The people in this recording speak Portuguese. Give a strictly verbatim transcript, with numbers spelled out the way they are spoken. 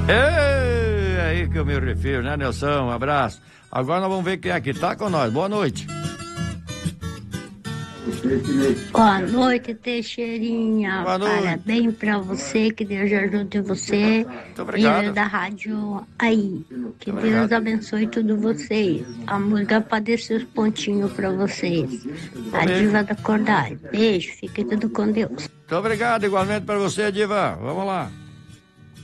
É aí que eu me refiro, né, Nelson? Um abraço. Agora nós vamos ver quem é que tá com nós. Boa noite. Boa noite, Teixeirinha. Boa noite. Parabéns pra você, que Deus ajude você. Muito obrigado. Líder da rádio aí. Que Muito Deus obrigado. abençoe tudo vocês. A música pra descer os pontinhos pra vocês. A Amém. diva da Cordai. Beijo, fique tudo com Deus. Muito obrigado, igualmente para você, Diva. Vamos lá.